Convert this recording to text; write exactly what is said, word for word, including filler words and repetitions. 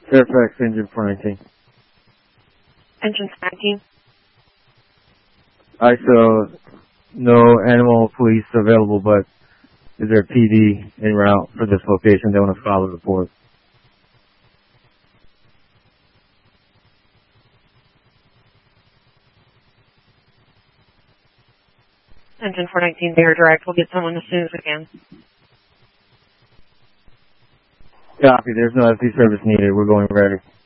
Fairfax, engine four nineteen. Engine nineteen. I S O, no animal police available, but is there a P D en route for this location? They want to follow the report. Engine four nineteen, Bear Direct. We'll get someone as soon as we can. Copy. There's no F D service needed. We're going ready.